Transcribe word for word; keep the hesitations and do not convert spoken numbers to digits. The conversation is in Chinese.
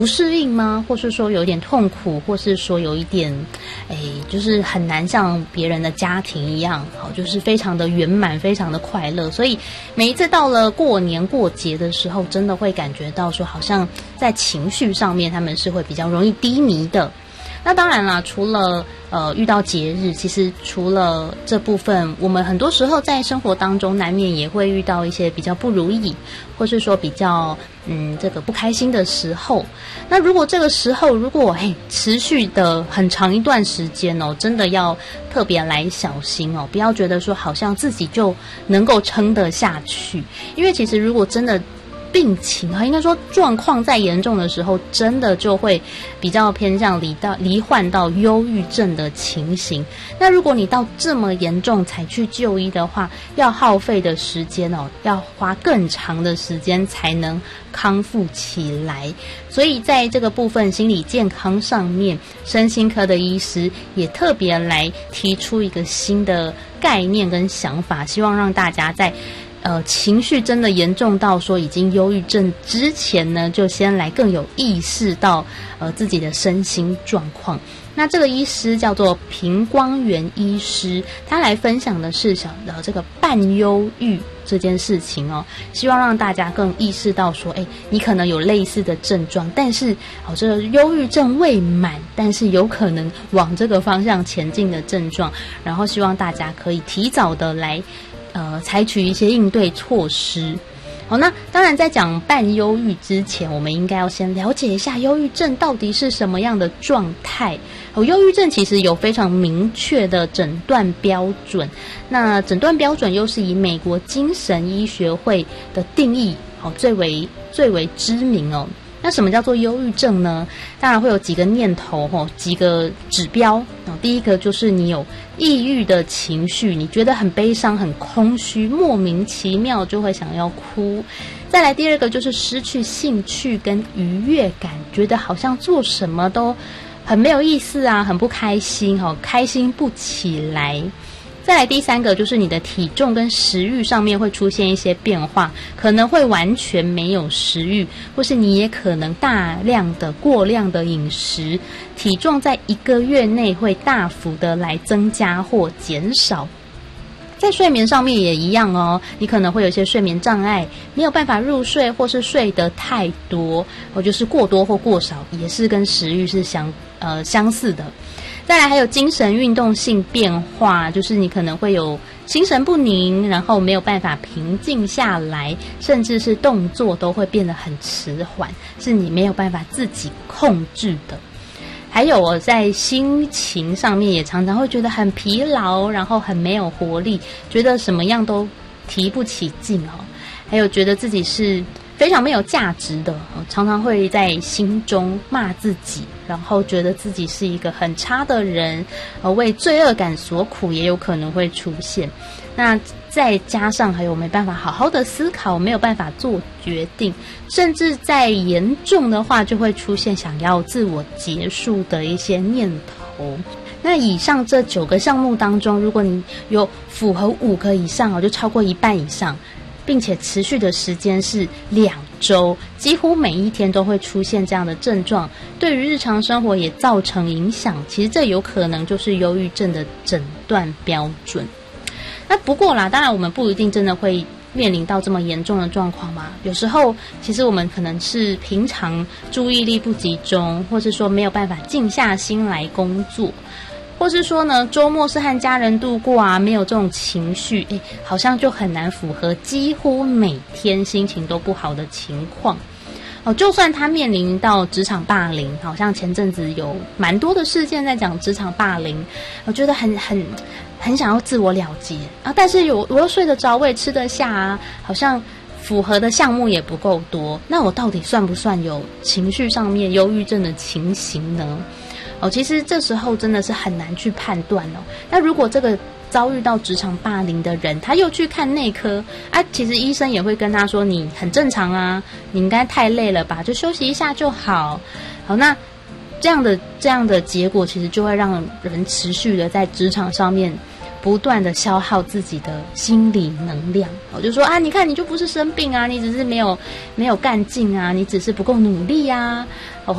不适应吗？或是说有一点痛苦，或是说有一点，哎，就是很难像别人的家庭一样，好，就是非常的圆满，非常的快乐。所以每一次到了过年过节的时候，真的会感觉到说，好像在情绪上面他们是会比较容易低迷的。那当然啦，除了呃遇到节日，其实除了这部分，我们很多时候在生活当中难免也会遇到一些比较不如意，或是说比较嗯这个不开心的时候。那如果这个时候如果嘿持续的很长一段时间哦，真的要特别来小心哦，不要觉得说好像自己就能够撑得下去，因为其实如果真的病情啊，应该说状况再严重的时候，真的就会比较偏向罹到罹患到忧郁症的情形。那如果你到这么严重才去就医的话，要耗费的时间哦，要花更长的时间才能康复起来。所以在这个部分心理健康上面，身心科的医师也特别来提出一个新的概念跟想法，希望让大家在呃，情绪真的严重到说已经忧郁症之前呢，就先来更有意识到呃自己的身心状况。那这个医师叫做平光源医师，他来分享的是小的这个半忧郁这件事情哦，希望让大家更意识到说，哎，你可能有类似的症状，但是哦，这个忧郁症未满，但是有可能往这个方向前进的症状，然后希望大家可以提早的来。呃，采取一些应对措施。好，那当然在讲半忧郁之前，我们应该要先了解一下忧郁症到底是什么样的状态。哦，忧郁症其实有非常明确的诊断标准，那诊断标准又是以美国精神医学会的定义，哦，最为最为知名哦。那什么叫做忧郁症呢？当然会有几个念头吼，几个指标哦。第一个就是你有抑郁的情绪，你觉得很悲伤、很空虚，莫名其妙就会想要哭。再来第二个就是失去兴趣跟愉悦感，觉得好像做什么都很没有意思啊，很不开心哦，开心不起来。再来第三个就是你的体重跟食欲上面会出现一些变化，可能会完全没有食欲，或是你也可能大量的过量的饮食，体重在一个月内会大幅的来增加或减少。在睡眠上面也一样哦，你可能会有一些睡眠障碍，没有办法入睡，或是睡得太多，或就是过多或过少，也是跟食欲是相呃相似的。再来还有精神运动性变化，就是你可能会有心神不宁，然后没有办法平静下来，甚至是动作都会变得很迟缓，是你没有办法自己控制的。还有我在心情上面也常常会觉得很疲劳，然后很没有活力，觉得什么样都提不起劲哦。还有觉得自己是非常没有价值的，常常会在心中骂自己，然后觉得自己是一个很差的人，呃，为罪恶感所苦也有可能会出现。那再加上还有没办法好好的思考，没有办法做决定，甚至再严重的话就会出现想要自我结束的一些念头。那以上这九个项目当中，如果你有符合五个以上哦，就超过一半以上，并且持续的时间是两周，几乎每一天都会出现这样的症状，对于日常生活也造成影响，其实这有可能就是忧郁症的诊断标准。那不过啦，当然我们不一定真的会面临到这么严重的状况嘛，有时候其实我们可能是平常注意力不集中，或是说没有办法静下心来工作，或是说呢，周末是和家人度过啊，没有这种情绪，诶，好像就很难符合几乎每天心情都不好的情况。哦，就算他面临到职场霸凌，好像前阵子有蛮多的事件在讲职场霸凌，我觉得很很很想要自我了结啊，但是有我又睡得着，我也吃得下啊，好像符合的项目也不够多，那我到底算不算有情绪上面忧郁症的情形呢？哦，其实这时候真的是很难去判断哦。那如果这个遭遇到职场霸凌的人，他又去看内科啊，其实医生也会跟他说，你很正常啊，你应该太累了吧，就休息一下就好。好，那这样的这样的结果，其实就会让人持续的在职场上面不断的消耗自己的心理能量。我就说啊，你看你就不是生病啊，你只是没有没有干劲啊，你只是不够努力啊。